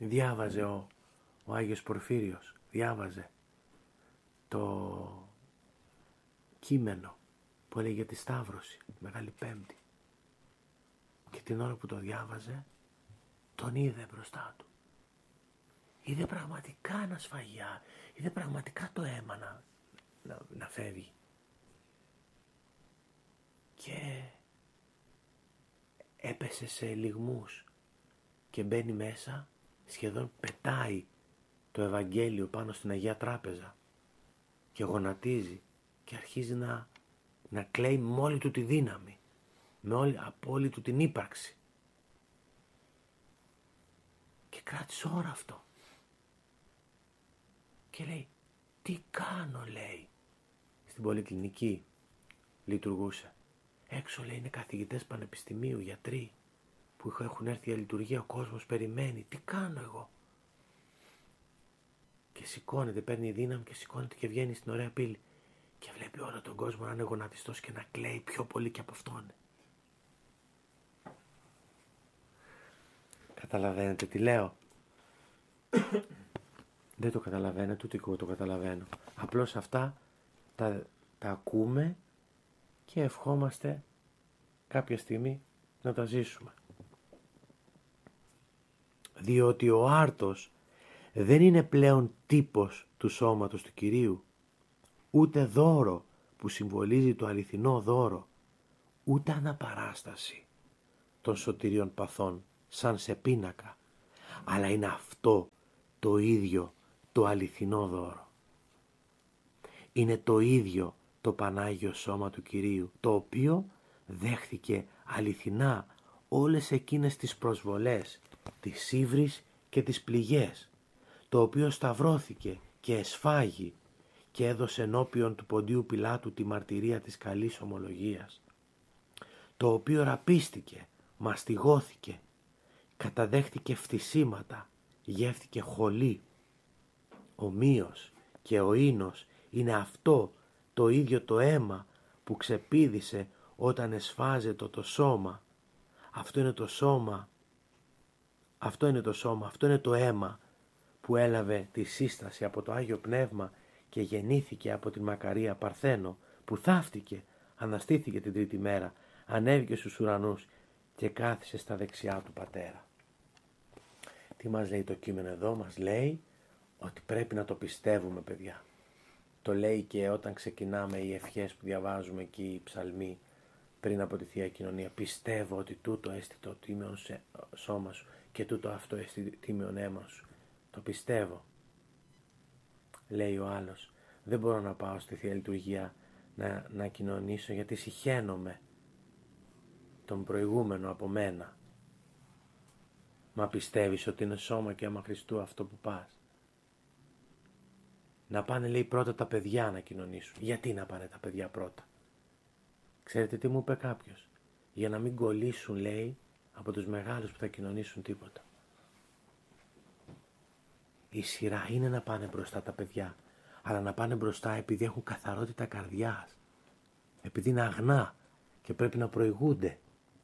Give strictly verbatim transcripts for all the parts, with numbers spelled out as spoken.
διάβαζε ο, ο Άγιος Πορφύριος, διάβαζε το κείμενο που έλεγε τη Σταύρωση, Μεγάλη Πέμπτη. Και την ώρα που το διάβαζε, τον είδε μπροστά του. Είδε πραγματικά ένα σφαγιά, είδε πραγματικά το αίμα να, να, να φεύγει. Και έπεσε σε λυγμούς και μπαίνει μέσα, σχεδόν πετάει το Ευαγγέλιο πάνω στην Αγία Τράπεζα και γονατίζει και αρχίζει να, να κλαίει με όλη του τη δύναμη, με όλη, από όλη του την ύπαρξη. Και κράτησε ώρα αυτό. Και λέει, τι κάνω, λέει. Στην πολυκλινική λειτουργούσε. Έξω, λέει, είναι καθηγητές πανεπιστημίου, γιατροί που έχουν έρθει για λειτουργία, ο κόσμος περιμένει. Τι κάνω εγώ. Και σηκώνεται, παίρνει δύναμη και σηκώνεται και βγαίνει στην ωραία πύλη. Και βλέπει όλο τον κόσμο να είναι γονατιστός και να κλαίει πιο πολύ και από αυτόν. Καταλαβαίνετε τι λέω. Δεν το καταλαβαίνετε, ούτε εγώ το καταλαβαίνω. Απλώς αυτά τα, τα ακούμε και ευχόμαστε κάποια στιγμή να τα ζήσουμε. Διότι ο άρτος δεν είναι πλέον τύπος του σώματος του Κυρίου, ούτε δώρο που συμβολίζει το αληθινό δώρο, ούτε αναπαράσταση των σωτηρίων παθών σαν σε πίνακα, αλλά είναι αυτό το ίδιο το αληθινό δώρο. Είναι το ίδιο το Πανάγιο Σώμα του Κυρίου, το οποίο δέχθηκε αληθινά όλες εκείνες τις προσβολές, τις ύβρις και τις πληγές, το οποίο σταυρώθηκε και εσφάγει και έδωσε ενώπιον του Ποντίου Πιλάτου τη μαρτυρία της καλής ομολογίας, το οποίο ραπίστηκε, μαστιγώθηκε, καταδέχτηκε φτισήματα, γεύτηκε χολή. Ο μύος και ο ίνος είναι αυτό το ίδιο το αίμα που ξεπήδησε όταν εσφάζεται το σώμα. Αυτό είναι το σώμα, αυτό είναι το σώμα, αυτό είναι το αίμα που έλαβε τη σύσταση από το Άγιο Πνεύμα και γεννήθηκε από την Μακαρία Παρθένο, που θαύτηκε, αναστήθηκε την τρίτη μέρα, ανέβηκε στους ουρανούς και κάθισε στα δεξιά του Πατέρα. Τι μας λέει το κείμενο εδώ? Μας λέει ότι πρέπει να το πιστεύουμε, παιδιά. Το λέει και όταν ξεκινάμε οι ευχές που διαβάζουμε εκεί, οι ψαλμοί πριν από τη Θεία Κοινωνία. Πιστεύω ότι τούτο έστι το τίμιον σώμα σου και τούτο αυτό έστι τίμιον αίμα σου. Το πιστεύω. Λέει ο άλλος, δεν μπορώ να πάω στη Θεία Λειτουργία να, να κοινωνήσω γιατί συχαίνομαι τον προηγούμενο από μένα. Μα πιστεύεις ότι είναι σώμα και αίμα Χριστού αυτό που πας? Να πάνε, λέει, πρώτα τα παιδιά να κοινωνήσουν. Γιατί να πάνε τα παιδιά πρώτα? Ξέρετε τι μου είπε κάποιος? Για να μην κολλήσουν, λέει, από τους μεγάλους που θα κοινωνήσουν τίποτα. Η σειρά είναι να πάνε μπροστά τα παιδιά, αλλά να πάνε μπροστά επειδή έχουν καθαρότητα καρδιάς, επειδή είναι αγνά και πρέπει να προηγούνται.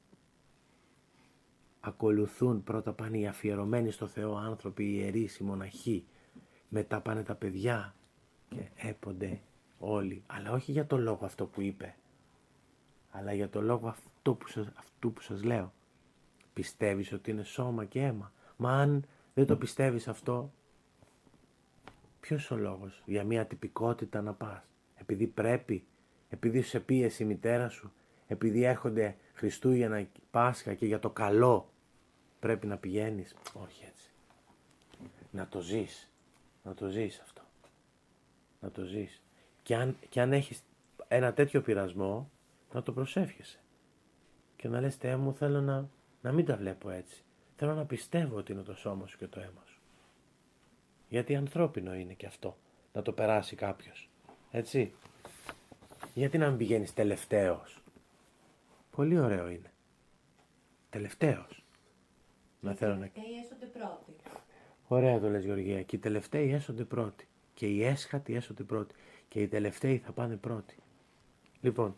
Ακολουθούν, πρώτα πάνε οι αφιερωμένοι στο Θεό άνθρωποι, οι ιερείς, οι μοναχοί, μετά πάνε τα παιδιά και έπονται όλοι, αλλά όχι για το λόγο αυτό που είπε, αλλά για το λόγο αυτό που σας, αυτού που σας λέω. Πιστεύεις ότι είναι σώμα και αίμα? Μα αν δεν το πιστεύεις αυτό, ποιος ο λόγος για μια τυπικότητα να πας? Επειδή πρέπει, επειδή σε πίεσε η μητέρα σου, επειδή έρχονται Χριστούγεννα, Πάσχα και για το καλό πρέπει να πηγαίνεις? Όχι έτσι. Να το ζεις, να το ζεις αυτό. Να το ζεις. Και αν, και αν έχεις ένα τέτοιο πειρασμό, να το προσεύχεσαι. Και να λες, Θεέ μου, θέλω να, να μην τα βλέπω έτσι. Θέλω να πιστεύω ότι είναι το σώμα σου και το αίμα σου. Γιατί ανθρώπινο είναι και αυτό, να το περάσει κάποιος. Έτσι. Γιατί να μην πηγαίνεις τελευταίος? Πολύ ωραίο είναι. Τελευταίος. Να θέλω να... τελευταίοι έσονται πρώτοι. Ωραία το λες, Γεωργία. Και οι τελευταίοι έσονται πρώτοι. Και οι έσχατοι έσονται πρώτοι. Και οι τελευταίοι θα πάνε πρώτοι. Λοιπόν,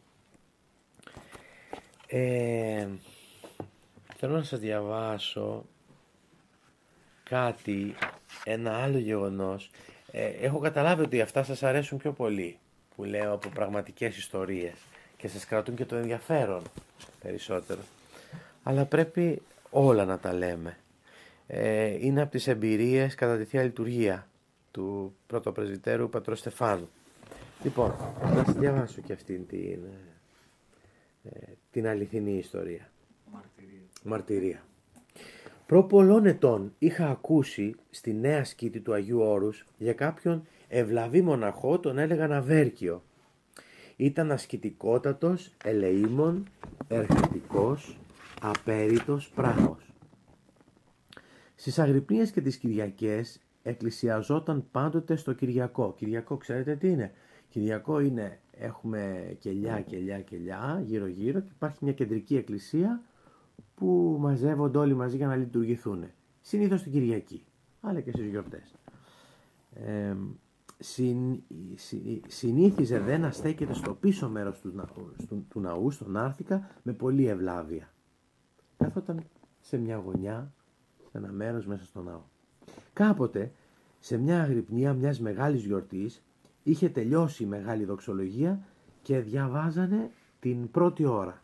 ε, θέλω να σας διαβάσω κάτι, ένα άλλο γεγονός. Ε, έχω καταλάβει ότι αυτά σας αρέσουν πιο πολύ, που λέω από πραγματικές ιστορίες και σας κρατούν και το ενδιαφέρον περισσότερο. Αλλά πρέπει όλα να τα λέμε. Ε, είναι από τις εμπειρίες κατά τη Θεία Λειτουργία του πρωτοπρεσβυτέρου πατρός Στεφάνου. Λοιπόν, να σας διαβάσω και αυτήν την, ε, την αληθινή ιστορία. Μαρτυρία. Μαρτυρία. Προ πολλών ετών είχα ακούσει στη Νέα Σκήτη του Αγίου Όρους για κάποιον ευλαβή μοναχό, τον έλεγαν Αβέρκιο. Ήταν ασκητικότατος, ελεήμων, εργατικός, απέριτος πράχος. Στις Αγρυπνίες και τις Κυριακές εκκλησιαζόταν πάντοτε στο Κυριακό. Κυριακό ξέρετε τι είναι? Κυριακό είναι, έχουμε κελιά, κελιά, κελιά, γύρω γύρω και υπάρχει μια κεντρική εκκλησία που μαζεύονται όλοι μαζί για να λειτουργηθούν. Συνήθως την Κυριακή, αλλά και στις γιορτές. Ε, συν, συ, συνήθιζε δε να στέκεται στο πίσω μέρος του, ναού, του, του ναού, στον Άρθικα, με πολλή ευλάβεια. Κάθονταν σε μια γωνιά, σε ένα μέρος μέσα στο ναό. Κάποτε, σε μια αγρυπνία μιας μεγάλης γιορτής, είχε τελειώσει η μεγάλη δοξολογία και διαβάζανε την πρώτη ώρα.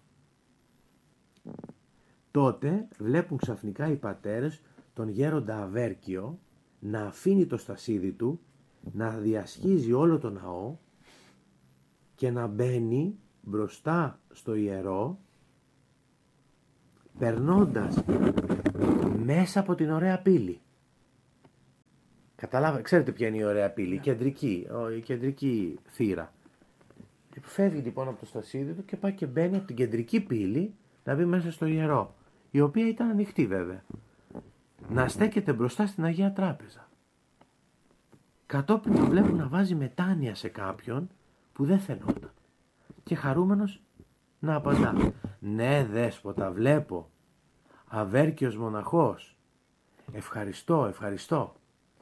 Τότε βλέπουν ξαφνικά οι πατέρες τον γέροντα Αβέρκιο να αφήνει το στασίδι του, να διασχίζει όλο το ναό και να μπαίνει μπροστά στο ιερό, περνώντας μέσα από την ωραία πύλη. Καταλάβατε, ξέρετε ποια είναι η ωραία πύλη, η κεντρική, η κεντρική θύρα. Φεύγει λοιπόν από το στασίδι του και πάει και μπαίνει από την κεντρική πύλη να μπει μέσα στο ιερό, η οποία ήταν ανοιχτή βέβαια. Να στέκεται μπροστά στην Αγία Τράπεζα. Κατόπιν το βλέπουν να βάζει μετάνοια σε κάποιον που δεν φαινόταν. Και χαρούμενος να απαντά: «Ναι δέσποτα, βλέπω. Αβέρκιος μοναχός. Ευχαριστώ, ευχαριστώ».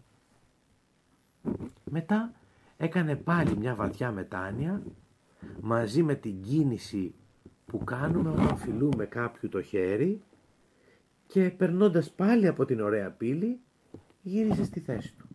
Μετά έκανε πάλι μια βαθιά μετάνοια μαζί με την κίνηση που κάνουμε όταν φιλούμε κάποιου το χέρι και περνώντας πάλι από την ωραία πύλη γύρισε στη θέση του.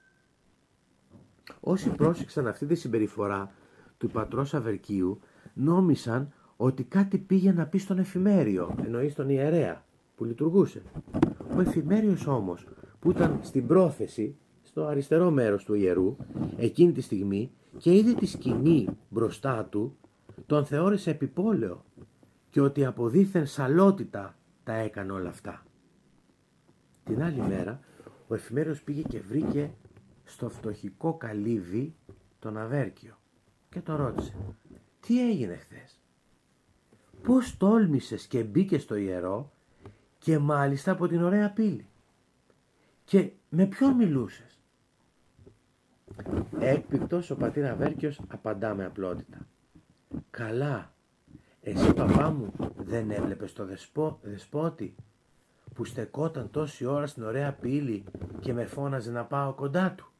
Όσοι πρόσεξαν αυτή τη συμπεριφορά του πατρός Αβερκίου νόμισαν ότι κάτι πήγε να πει στον εφημέριο, εννοεί στον ιερέα που λειτουργούσε. Ο εφημέριος όμως που ήταν στην πρόθεση, στο αριστερό μέρος του ιερού, εκείνη τη στιγμή και είδε τη σκηνή μπροστά του, τον θεώρησε επιπόλαιο και ότι από δήθεν σαλότητα τα έκανε όλα αυτά. Την άλλη μέρα ο εφημέριος πήγε και βρήκε στο φτωχικό καλύβι τον Αβέρκιο και τον ρώτησε: «Τι έγινε χθες? Πώς τόλμησες και μπήκες στο ιερό και μάλιστα από την ωραία πύλη? Και με ποιον μιλούσες?» Έκπληκτος ο πατήρ Αβέρκιος απαντά με απλότητα: «Καλά, εσύ παπά μου δεν έβλεπες το δεσπό, δεσπότη που στεκόταν τόση ώρα στην ωραία πύλη και με φώναζε να πάω κοντά του?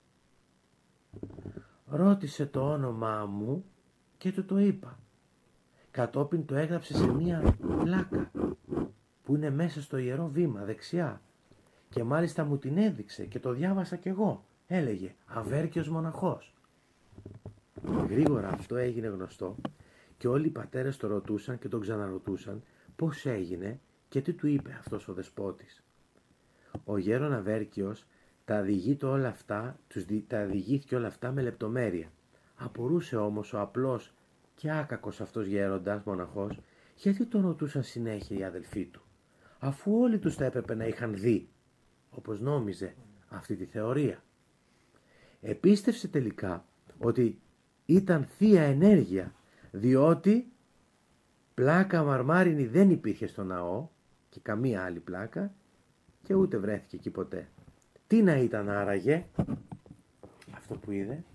Ρώτησε το όνομά μου και του το είπα. Κατόπιν το έγραψε σε μία πλάκα που είναι μέσα στο ιερό βήμα δεξιά και μάλιστα μου την έδειξε και το διάβασα κι εγώ. Έλεγε Αβέρκιος μοναχός». Γρήγορα αυτό έγινε γνωστό και όλοι οι πατέρες το ρωτούσαν και τον ξαναρωτούσαν πώς έγινε και τι του είπε αυτός ο δεσπότης. Ο γέρον Αβέρκιος τα διηγείται όλα αυτά, τους δι, τα διηγήθηκε όλα αυτά με λεπτομέρεια. Απορούσε όμως ο απλός και άκακος αυτός γέροντας μοναχός γιατί τον ρωτούσαν συνέχεια οι αδελφοί του, αφού όλοι τους τα έπρεπε να είχαν δει, όπως νόμιζε αυτή τη θεωρία. Επίστευσε τελικά ότι ήταν θεία ενέργεια, διότι πλάκα μαρμάρινη δεν υπήρχε στο ναό και καμία άλλη πλάκα και ούτε βρέθηκε εκεί ποτέ. Τι να ήταν άραγε? Αυτό που είδε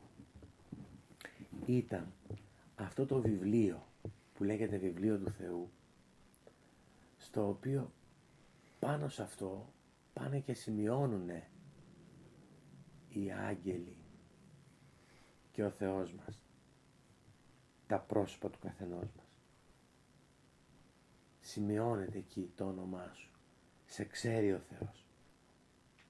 ήταν αυτό το βιβλίο που λέγεται βιβλίο του Θεού, στο οποίο πάνω σε αυτό πάνε και σημειώνουνε οι άγγελοι και ο Θεός μας τα πρόσωπα του καθενός μας. Σημειώνεται εκεί το όνομά σου, σε ξέρει ο Θεός.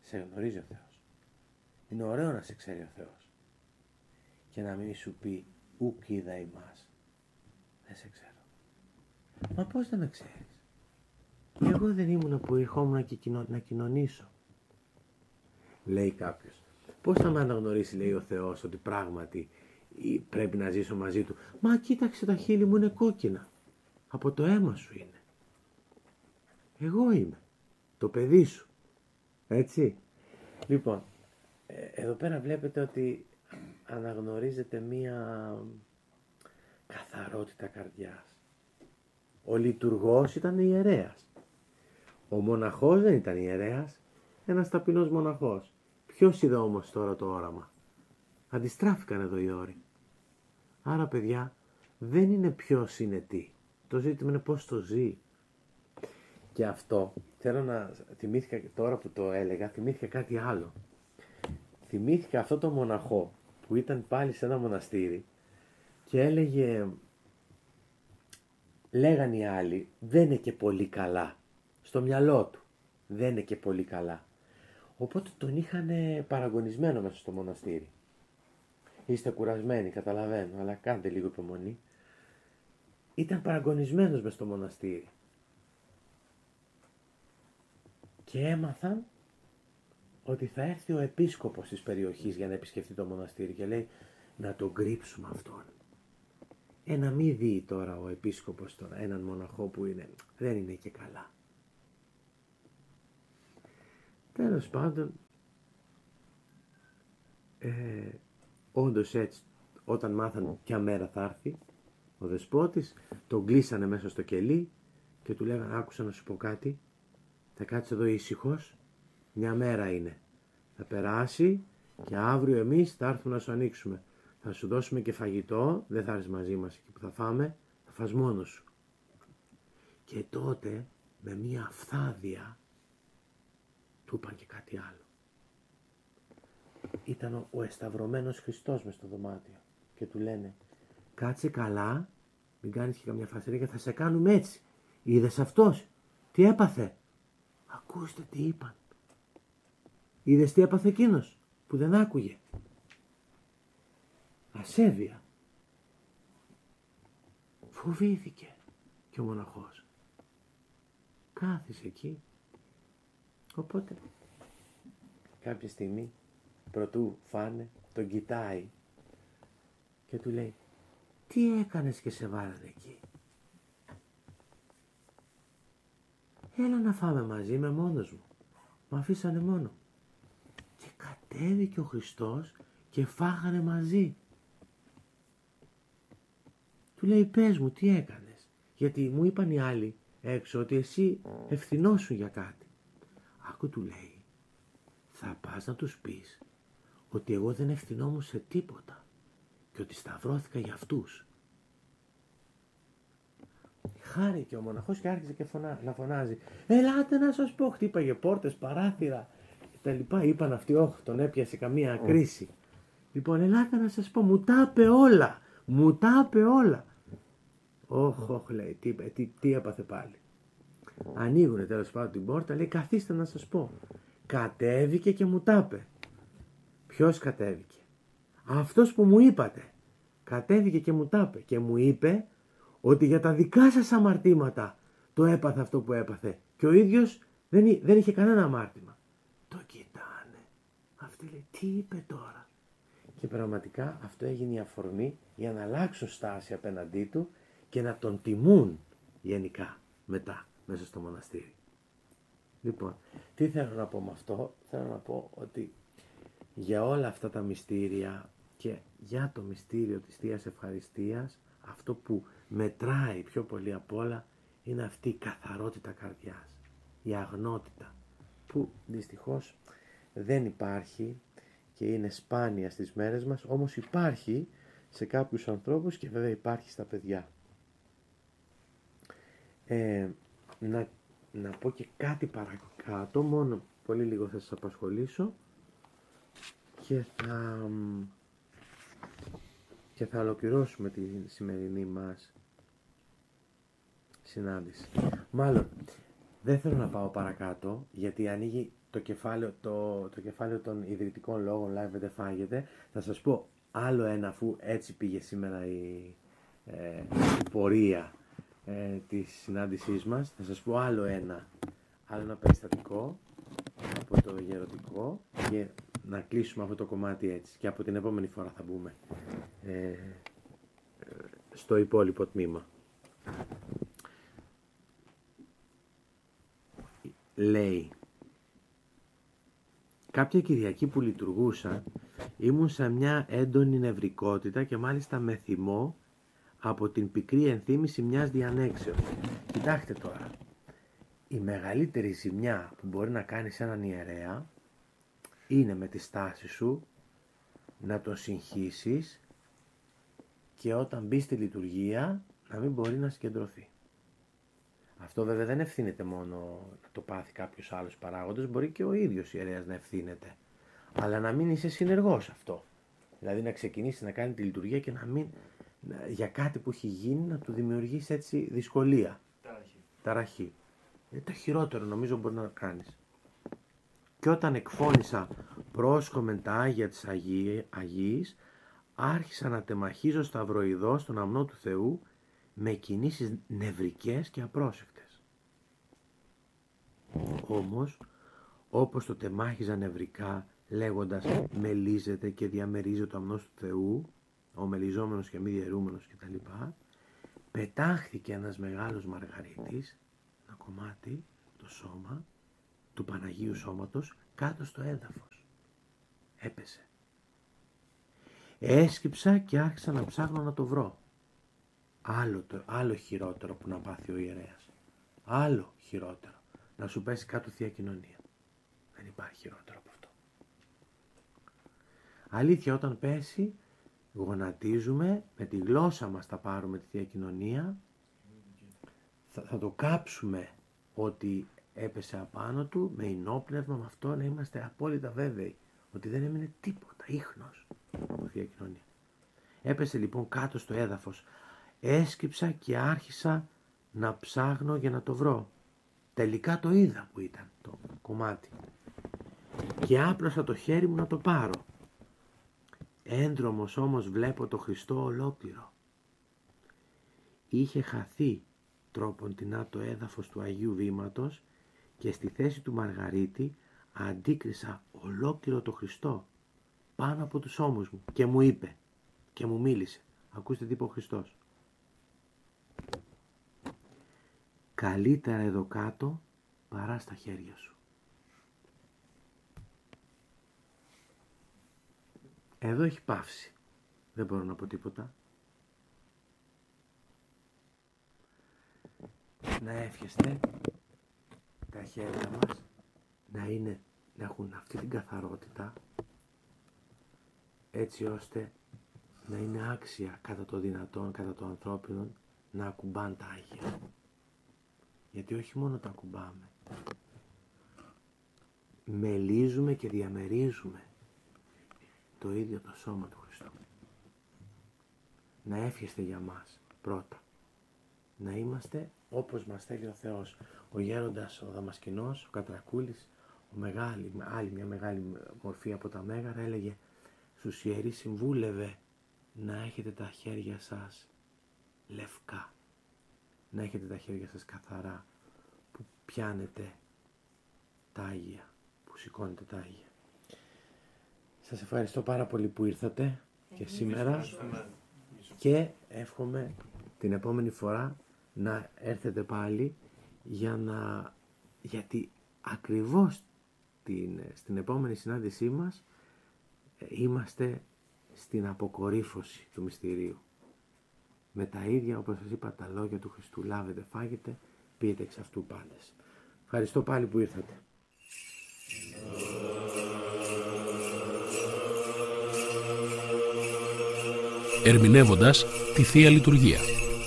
Σε γνωρίζει ο Θεός. Είναι ωραίο να σε ξέρει ο Θεός. Και να μην σου πει ουκ είδα ημάς. Δεν σε ξέρω. Μα πώς δεν με ξέρεις? Εγώ δεν ήμουν που ερχόμουν και κοινο... να κοινωνήσω. Λέει κάποιος. Πώς θα με αναγνωρίσει, λέει ο Θεός, ότι πράγματι πρέπει να ζήσω μαζί του? Μα κοίταξε, τα χείλη μου είναι κόκκινα. Από το αίμα σου είναι. Εγώ είμαι. Το παιδί σου. Έτσι. Λοιπόν, εδώ πέρα βλέπετε ότι αναγνωρίζεται μία καθαρότητα καρδιάς. Ο λειτουργός ήταν ιερέας. Ο μοναχός δεν ήταν ιερέας. Ένας ταπεινός μοναχός. Ποιος είδε όμως τώρα το όραμα? Αντιστράφηκαν εδώ οι όροι. Άρα, παιδιά, δεν είναι ποιος είναι τι. Το ζήτημα είναι πώς το ζει. Και αυτό, θέλω να θυμήθηκα τώρα που το έλεγα, θυμήθηκα κάτι άλλο. Θυμήθηκα αυτό το μοναχό που ήταν πάλι σε ένα μοναστήρι και έλεγε, λέγαν οι άλλοι, δεν είναι και πολύ καλά. Στο μυαλό του, δεν είναι και πολύ καλά. Οπότε τον είχαν παραγωνισμένο μέσα στο μοναστήρι. Είστε κουρασμένοι, καταλαβαίνω, αλλά κάντε λίγο υπομονή. Ήταν παραγωνισμένος μέσα στο μοναστήρι. Και έμαθαν ότι θα έρθει ο επίσκοπος της περιοχής για να επισκεφτεί το μοναστήρι και λέει να τον κρύψουμε αυτόν. Ε, να μην δει τώρα ο επίσκοπος τώρα έναν μοναχό που είναι, δεν είναι και καλά. Τέλος πάντων, ε, όντως έτσι, όταν μάθαν ποια μέρα θα έρθει ο δεσπότης, τον κλείσανε μέσα στο κελί και του λέγανε, άκουσα να σου πω κάτι, θα κάτσεις εδώ ήσυχος, μια μέρα είναι. Θα περάσει και αύριο εμείς θα έρθουμε να σου ανοίξουμε. Θα σου δώσουμε και φαγητό, δεν θα έρθεις μαζί μας εκεί που θα φάμε, θα φας μόνος σου. Και τότε με μια φθάδια του είπαν και κάτι άλλο. Ήταν ο, ο εσταυρωμένος Χριστός μες στο δωμάτιο και του λένε, κάτσε καλά, μην κάνεις και καμιά φασαρία και θα σε κάνουμε έτσι. Είδες αυτός, τι έπαθε? Ακούστε τι είπαν. Είδες τι έπαθε εκείνος που δεν άκουγε? Ασέβεια. Φοβήθηκε και ο μοναχός. Κάθισε εκεί. Οπότε κάποια στιγμή πρωτού φάνε τον κοιτάει και του λέει, τι έκανες και σε βάλανε εκεί? Έλα να φάμε μαζί, είμαι μόνος μου. Μ' αφήσανε μόνο. Και κατέβηκε ο Χριστός και φάγανε μαζί. Του λέει, πες μου τι έκανες? Γιατί μου είπαν οι άλλοι έξω ότι εσύ ευθυνόσουν για κάτι. Άκου, του λέει, θα πας να τους πεις ότι εγώ δεν ευθυνόμουν σε τίποτα και ότι σταυρώθηκα για αυτούς. Χάρηκε ο μοναχός και άρχισε και φωνά, να φωνάζει, ελάτε να σας πω, χτύπαγε πόρτες, παράθυρα και τα λοιπά. Είπαν αυτοί, όχι, τον έπιασε καμία κρίση. Λοιπόν, ελάτε να σας πω, μου τα είπε όλα, μου τα είπε όλα. Όχι, όχι, λέει, τι, τι, τι έπαθε πάλι? Ανοίγουνε τέλος πάντων την πόρτα, λέει, καθίστε να σας πω. Κατέβηκε και μου τα είπε. Ποιος κατέβηκε? Αυτός που μου είπατε. Κατέβηκε και μου τα είπε και μου είπε ότι για τα δικά σας αμαρτήματα το έπαθε αυτό που έπαθε και ο ίδιος δεν, δεν είχε κανένα αμάρτημα. Το κοιτάνε. Αυτή λέει, τι είπε τώρα? Και πραγματικά αυτό έγινε η αφορμή για να αλλάξουν στάση απέναντί του και να τον τιμούν γενικά μετά μέσα στο μοναστήρι. Λοιπόν, τι θέλω να πω με αυτό? Θέλω να πω ότι για όλα αυτά τα μυστήρια και για το μυστήριο της Θείας Ευχαριστίας, αυτό που μετράει πιο πολύ απ' όλα είναι αυτή η καθαρότητα καρδιάς, η αγνότητα που δυστυχώς δεν υπάρχει και είναι σπάνια στις μέρες μας, όμως υπάρχει σε κάποιους ανθρώπους και βέβαια υπάρχει στα παιδιά. Ε, να, να πω και κάτι παρακάτω, μόνο πολύ λίγο θα σας απασχολήσω και θα, και θα ολοκληρώσουμε τη σημερινή μας συνάντηση. Μάλλον, Δεν θέλω να πάω παρακάτω, γιατί ανοίγει το κεφάλαιο, το, το κεφάλαιο των ιδρυτικών λόγων «Λάβετε φάγετε». Θα σας πω άλλο ένα, αφού έτσι πήγε σήμερα η, ε, η πορεία ε, της συνάντησής μας. Θα σας πω άλλο ένα, άλλο ένα περιστατικό από το γερωτικό και να κλείσουμε αυτό το κομμάτι έτσι. Και από την επόμενη φορά θα μπούμε ε, στο υπόλοιπο τμήμα. Λέει, κάποια Κυριακή που λειτουργούσα ήμουν σε μια έντονη νευρικότητα και μάλιστα με θυμό από την πικρή ενθύμηση μιας διανέξεως. Κοιτάξτε τώρα, η μεγαλύτερη ζημιά που μπορεί να κάνει σε έναν ιερέα είναι με τη στάση σου να τον συγχύσεις και όταν μπει στη λειτουργία να μην μπορεί να συγκεντρωθεί. Αυτό βέβαια δεν ευθύνεται μόνο να το πάθει κάποιος άλλος παράγοντας, μπορεί και ο ίδιος ιερέας να ευθύνεται. Αλλά να μην είσαι συνεργός αυτό. Δηλαδή να ξεκινήσει να κάνει τη λειτουργία και να μην, για κάτι που έχει γίνει, να του δημιουργήσει έτσι δυσκολία. Ταραχή. Ταραχή. Είναι το χειρότερο νομίζω μπορεί να κάνεις. Και όταν εκφώνησα πρόσχομεν τα Άγια της Αγίης, άρχισα να τεμαχίζω σταυροειδώς στον αμνό του Θεού με κινήσεις νευρικές και απρόσεκτες. Όμως, όπως το τεμάχιζα νευρικά, λέγοντας «μελίζεται και διαμερίζει το αμνός του Θεού», ο μελιζόμενος και μη διαιρούμενος κτλ., πετάχθηκε ένας μεγάλος μαργαρίτης, ένα κομμάτι, το σώμα, του Παναγίου Σώματος, κάτω στο έδαφος. Έπεσε. Έσκυψα και άρχισα να ψάχνω να το βρω. Άλλο, το, άλλο χειρότερο που να πάθει ο ιερέας. Άλλο χειρότερο. Να σου πέσει κάτω Θεία Κοινωνία. Δεν υπάρχει χειρότερο από αυτό. Αλήθεια, όταν πέσει, γονατίζουμε, με τη γλώσσα μας θα πάρουμε τη Θεία Κοινωνία, θα, θα το κάψουμε ότι έπεσε απάνω του, με ενόπνευμα, με αυτό να είμαστε απόλυτα βέβαιοι ότι δεν έμεινε τίποτα, ίχνος από Θεία Κοινωνία. Έπεσε λοιπόν κάτω στο έδαφος. Έσκυψα και άρχισα να ψάχνω για να το βρω. Τελικά το είδα που ήταν το κομμάτι. Και άπλωσα το χέρι μου να το πάρω. Έντρομος όμως βλέπω το Χριστό ολόκληρο. Είχε χαθεί τρόποντινά το έδαφος του Αγίου Βήματος και στη θέση του Μαργαρίτη αντίκρισα ολόκληρο το Χριστό πάνω από τους ώμους μου και μου είπε και μου μίλησε. Ακούστε τι είπε ο Χριστός. Καλύτερα εδώ κάτω παρά στα χέρια σου. Εδώ έχει πάυσει. Δεν μπορώ να πω τίποτα. Να εύχεστε τα χέρια μας να, είναι, να έχουν αυτή την καθαρότητα, έτσι ώστε να είναι άξια κατά το δυνατόν, κατά το ανθρώπινο, να ακουμπάν τα Άγια. Γιατί όχι μόνο τα ακουμπάμε, μελίζουμε και διαμερίζουμε το ίδιο το σώμα του Χριστού. Να εύχεστε για μας πρώτα. Να είμαστε όπως μας θέλει ο Θεός. Ο γέροντας, ο Δαμασκηνός, ο Κατρακούλης, ο μεγάλη, άλλη μια μεγάλη μορφή από τα Μέγαρα, έλεγε στους ιερείς συμβούλευε να έχετε τα χέρια σας λευκά. Να έχετε τα χέρια σας καθαρά, που πιάνετε τα Άγια, που σηκώνετε τα Άγια. Σας ευχαριστώ πάρα πολύ που ήρθατε και σήμερα και εύχομαι την επόμενη φορά να έρθετε πάλι για να, γιατί ακριβώς την, στην επόμενη συνάντησή μας είμαστε στην αποκορύφωση του μυστηρίου. Με τα ίδια, όπως σας είπα, τα λόγια του Χριστού, λάβετε, φάγετε, πείτε εξ αυτού πάντες. Ευχαριστώ πάλι που ήρθατε. Ερμηνεύοντας τη Θεία Λειτουργία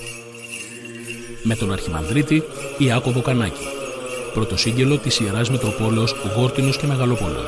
με τον Αρχιμανδρίτη Ιάκωβο Κανάκη, πρωτοσύγγελο της Ιεράς Μητροπόλεως Γόρτινος και Μεγαλοπόλεως.